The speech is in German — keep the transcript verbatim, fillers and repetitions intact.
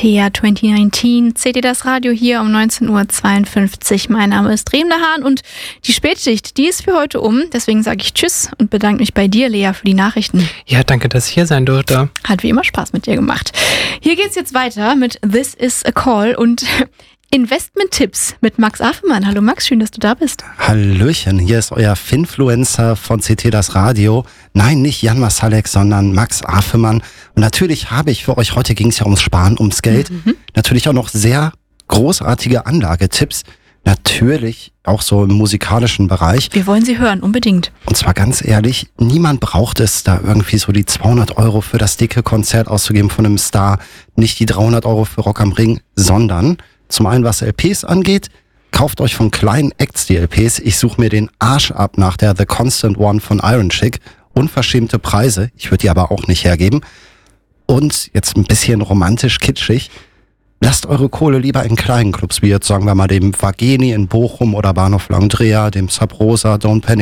Atea zwanzig neunzehn. Seht ihr das Radio hier um neunzehn Uhr zweiundfünfzig. Mein Name ist Remle Hahn und die Spätschicht, die ist für heute um. Deswegen sage ich Tschüss und bedanke mich bei dir, Lea, für die Nachrichten. Ja, danke, dass ich hier sein durfte. Hat wie immer Spaß mit dir gemacht. Hier geht's jetzt weiter mit This is a Call und Investment-Tipps mit Max Afemann. Hallo Max, schön, dass du da bist. Hallöchen, hier ist euer Finfluencer von C T das Radio. Nein, nicht Jan Masalek, sondern Max Afemann. Und natürlich habe ich für euch, heute ging es ja ums Sparen, ums Geld, mhm. natürlich auch noch sehr großartige Anlagetipps. Natürlich auch so im musikalischen Bereich. Wir wollen sie hören, unbedingt. Und zwar ganz ehrlich, niemand braucht es, da irgendwie so die zweihundert Euro für das dicke Konzert auszugeben von einem Star. Nicht die dreihundert Euro für Rock am Ring, sondern zum einen, was L Ps angeht, kauft euch von kleinen Acts die L Ps. Ich suche mir den Arsch ab nach der The Constant One von Iron Chick. Unverschämte Preise, ich würde die aber auch nicht hergeben. Und jetzt ein bisschen romantisch kitschig, lasst eure Kohle lieber in kleinen Clubs, wie jetzt sagen wir mal dem Vageni in Bochum oder Bahnhof Langdrea, dem Sub Rosa, Don't Panic